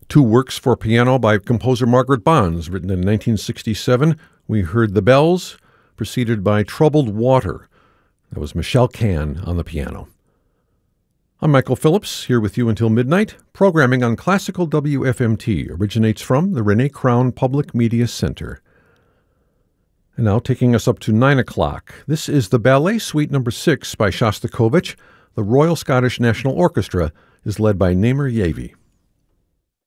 Two works for piano by composer Margaret Bonds, written in 1967. We heard The Bells, preceded by Troubled Water. That was Michelle Cann on the piano. I'm Michael Phillips, here with you until midnight. Programming on Classical WFMT originates from the Renee Crown Public Media Center. And now taking us up to 9 o'clock, this is the Ballet Suite No. 6 by Shostakovich. The Royal Scottish National Orchestra is led by Namer Yavi.